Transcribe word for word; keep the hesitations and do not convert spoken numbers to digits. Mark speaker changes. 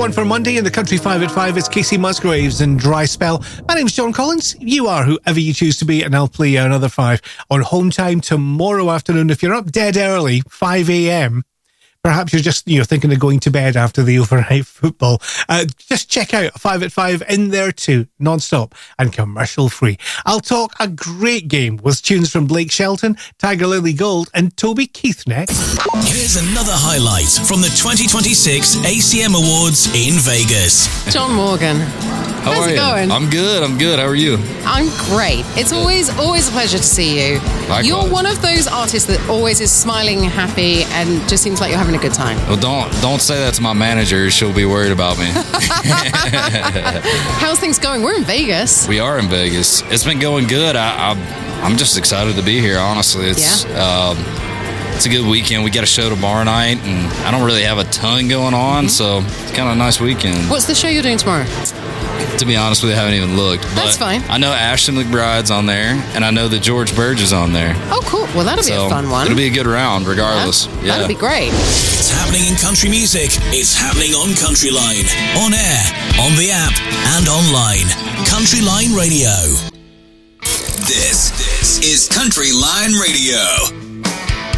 Speaker 1: one for Monday in the Country five at five. It's Casey Musgraves and Dry Spell. My name's John Collins. You are whoever you choose to be, and I'll play you another five on Home Time tomorrow afternoon. If you're up dead early, five a.m., perhaps you're just, you know, thinking of going to bed after the overnight football. Uh, just check out five at five in there too, non-stop and commercial free. I'll talk a great game with tunes from Blake Shelton, Tiger Lily Gold and Toby Keith next.
Speaker 2: Here's another highlight from the twenty twenty-six A C M Awards in Vegas.
Speaker 3: John Morgan.
Speaker 4: How
Speaker 3: How's
Speaker 4: are
Speaker 3: it
Speaker 4: you?
Speaker 3: going?
Speaker 4: I'm good, I'm good. How are you?
Speaker 3: I'm great. It's always, always a pleasure to see you.
Speaker 4: Likewise.
Speaker 3: You're one of those artists that always is smiling, happy, and just seems like you're having a good time.
Speaker 4: Well, don't don't say that to my manager. She'll be worried about me.
Speaker 3: How's things going? We're in Vegas.
Speaker 4: We are in Vegas. It's been going good. I, I, I'm just excited to be here, honestly. It's,
Speaker 3: Yeah.
Speaker 4: um, it's a good weekend. We got a show tomorrow night, and I don't really have a ton going on, mm-hmm. so it's kind of a nice weekend.
Speaker 3: What's the show you're doing tomorrow?
Speaker 4: To be honest with you, I haven't even looked.
Speaker 3: That's
Speaker 4: but
Speaker 3: fine.
Speaker 4: I know Ashton McBride's on there, and I know that George Burge is on there.
Speaker 3: Oh, cool. Well, that'll be
Speaker 4: So
Speaker 3: a fun one.
Speaker 4: It'll be a good round, regardless.
Speaker 3: Yeah,
Speaker 4: Yeah.
Speaker 3: That'll be great.
Speaker 2: It's happening in country music. It's happening on Country Line, on air, on the app, and online. Country Line Radio.
Speaker 5: This, this is Country Line Radio.